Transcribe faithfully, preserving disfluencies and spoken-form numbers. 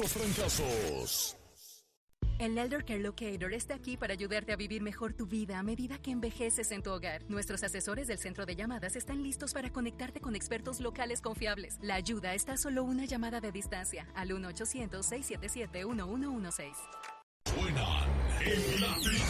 Puros fracasos. El Elder Care Locator está aquí para ayudarte a vivir mejor tu vida a medida que envejeces en tu hogar. Nuestros asesores del centro de llamadas están listos para conectarte con expertos locales confiables. La ayuda está a solo una llamada de distancia al uno ochocientos, seiscientos setenta y siete, uno uno uno seis. Suenan en la